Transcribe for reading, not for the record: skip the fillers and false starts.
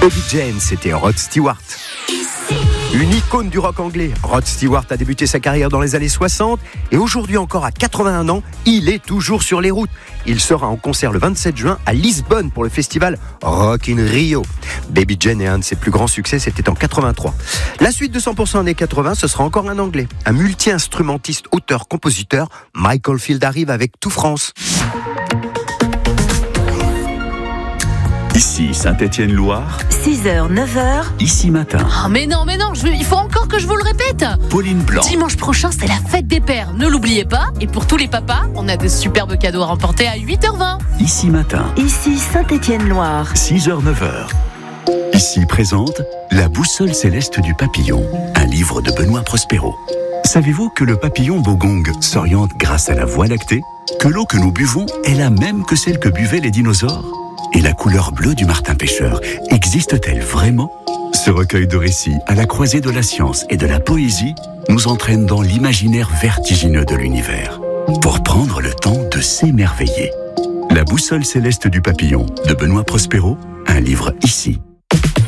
Baby Jane, c'était Rod Stewart. Une icône du rock anglais, Rod Stewart a débuté sa carrière dans les années 60 et aujourd'hui encore à 81 ans, il est toujours sur les routes. Il sera en concert le 27 juin à Lisbonne pour le festival Rock in Rio. Baby Jane est un de ses plus grands succès, c'était en 83. La suite de 100% années 80, ce sera encore un anglais. Un multi-instrumentiste, auteur, compositeur, Michael Field arrive avec Tout France. Ici Saint-Étienne-Loire, 6h, 9h. Ici Matin. Oh mais non, il faut encore que je vous le répète. Pauline Blanc. Dimanche prochain, c'est la fête des pères, ne l'oubliez pas. Et pour tous les papas, on a de superbes cadeaux à remporter à 8h20. Ici Matin, Ici Saint-Étienne-Loire. 6h, 9h. Ici présente La boussole céleste du papillon, un livre de Benoît Prospero. Savez-vous que le papillon bogong s'oriente grâce à la Voie lactée? Que l'eau que nous buvons est la même que celle que buvaient les dinosaures? Et la couleur bleue du martin pêcheur existe-t-elle vraiment? Ce recueil de récits à la croisée de la science et de la poésie nous entraîne dans l'imaginaire vertigineux de l'univers pour prendre le temps de s'émerveiller. La boussole céleste du papillon de Benoît Prospero, un livre Ici.